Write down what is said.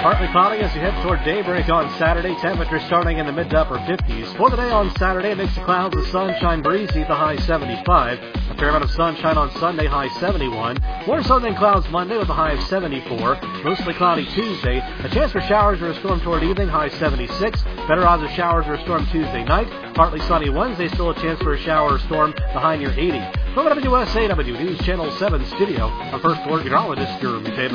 Partly cloudy as you head toward daybreak on Saturday. Temperatures starting in the mid to upper 50s. For the day on Saturday, a mix of clouds with sunshine, breezy, the high 75. A fair amount of sunshine on Sunday, high 71. More sun than clouds Monday with a high of 74. Mostly cloudy Tuesday. A chance for showers or a storm toward evening, high 76. Better odds of showers or a storm Tuesday night. Partly sunny Wednesday, still a chance for a shower or storm, the high near 80. From WSAW News Channel 7 studio, our first meteorologist, Jeremy Taylor.